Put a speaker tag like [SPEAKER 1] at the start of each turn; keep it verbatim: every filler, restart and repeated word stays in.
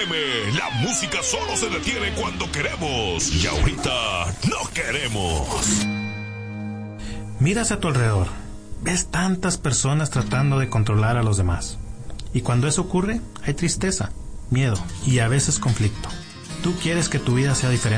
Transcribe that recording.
[SPEAKER 1] M. La música solo se detiene cuando queremos. Y ahorita no queremos.
[SPEAKER 2] Miras a tu alrededor. Ves tantas personas tratando de controlar a los demás. Y cuando eso ocurre, hay tristeza, miedo y a veces conflicto. Tú quieres que tu vida sea diferente.